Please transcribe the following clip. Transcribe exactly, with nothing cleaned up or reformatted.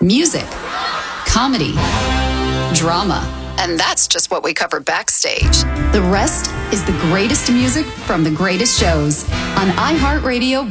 music, comedy, drama. And that's just what we cover backstage. The rest is the greatest music from the greatest shows on iHeartRadio